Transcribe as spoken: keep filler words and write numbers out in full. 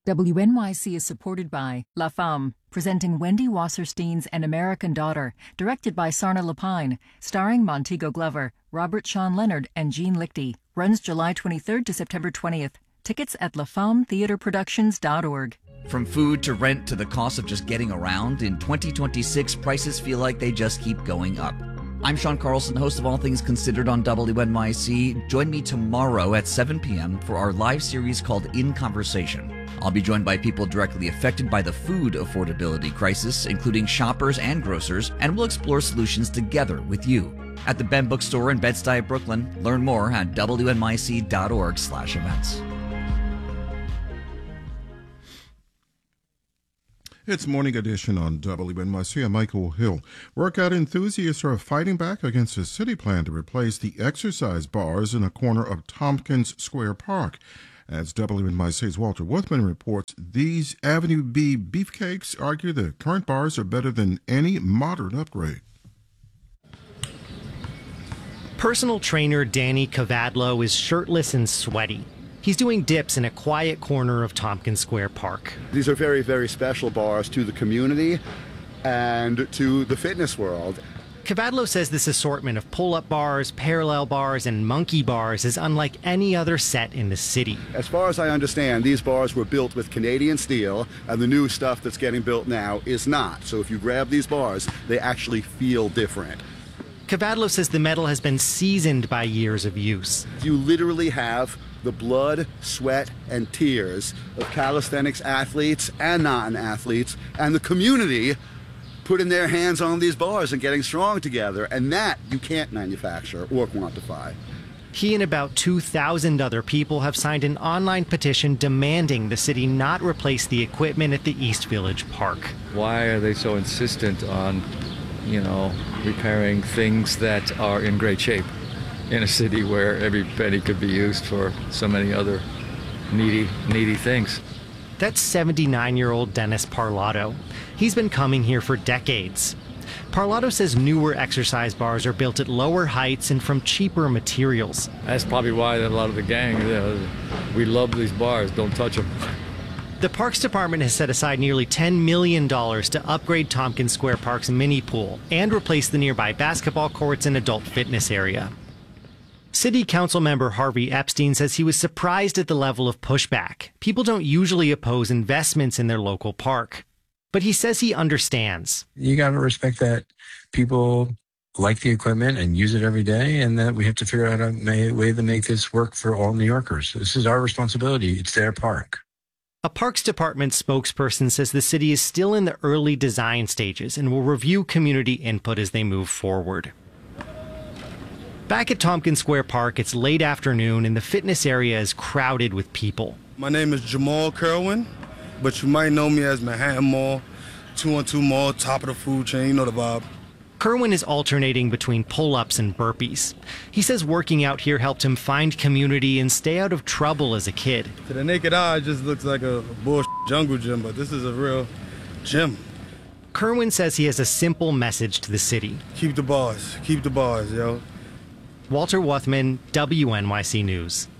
W N Y C is supported by La Femme, presenting Wendy Wasserstein's An American Daughter, directed by Sarna Lapine, starring Montego Glover, Robert Sean Leonard, and Jean Lichty. Runs July twenty-third to September twentieth. Tickets at la femme theater productions dot org. From food to rent to the cost of just getting around, in twenty twenty-six, prices feel like they just keep going up. I'm Sean Carlson, host of All Things Considered on W N Y C. Join me tomorrow at seven p.m. for our live series called In Conversation. I'll be joined by people directly affected by the food affordability crisis, including shoppers and grocers, and we'll explore solutions together with you. At the Ben Bookstore in Bed-Stuy, Brooklyn. Learn more at W N Y C dot org slash events. It's Morning Edition on W N Y C. I'm Michael Hill. Workout enthusiasts are fighting back against a city plan to replace the exercise bars in a corner of Tompkins Square Park. As W N Y C's Walter Wuthmann reports, these Avenue B beefcakes argue the current bars are better than any modern upgrade. Personal trainer Danny Cavadlo is shirtless and sweaty. He's doing dips in a quiet corner of Tompkins Square Park. These are very, very special bars to the community and to the fitness world. Cavadlo says this assortment of pull-up bars, parallel bars, and monkey bars is unlike any other set in the city. As far as I understand, these bars were built with Canadian steel, and the new stuff that's getting built now is not. So if you grab these bars, they actually feel different. Cavadlo says the metal has been seasoned by years of use. You literally have the blood, sweat, and tears of calisthenics athletes and non-athletes and the community putting their hands on these bars and getting strong together, and that you can't manufacture or quantify. He and about two thousand other people have signed an online petition demanding the city not replace the equipment at the East Village Park. Why are they so insistent on, you know, repairing things that are in great shape in a city where every penny could be used for so many other needy, needy things? That's seventy-nine-year-old Dennis Parlato. He's been coming here for decades. Parlato says newer exercise bars are built at lower heights and from cheaper materials. That's probably why a lot of the gang, you know, we love these bars, don't touch them. The Parks Department has set aside nearly ten million dollars to upgrade Tompkins Square Park's mini pool and replace the nearby basketball courts and adult fitness area. City Council member Harvey Epstein says he was surprised at the level of pushback. People don't usually oppose investments in their local park. But he says he understands. You got to respect that people like the equipment and use it every day, and that we have to figure out a way to make this work for all New Yorkers. This is our responsibility. It's their park. A Parks Department spokesperson says the city is still in the early design stages and will review community input as they move forward. Back at Tompkins Square Park, it's late afternoon and the fitness area is crowded with people. My name is Jamal Kerwin, but you might know me as Manhattan Mall, two one two Mall, top of the food chain, you know the vibe. Kerwin is alternating between pull-ups and burpees. He says working out here helped him find community and stay out of trouble as a kid. To the naked eye, it just looks like a bullshit jungle gym, but this is a real gym. Kerwin says he has a simple message to the city. Keep the bars, keep the bars, yo. Walter Wuthmann, W N Y C News.